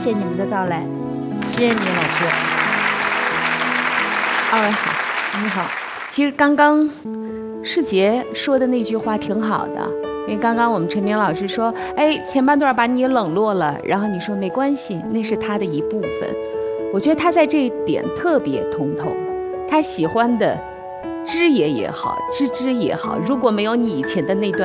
谢你们的到来。 谢谢你老师。 二位好，你好。其实刚刚世杰说的那句话挺好的，因为刚刚我们陈明老师说，哎，前半段把你冷落了，然后你说没关系，那是他的一部分。我觉得他在这一点特别通透，他喜欢的枝爷也好，枝枝也好，如果没有你以前的那段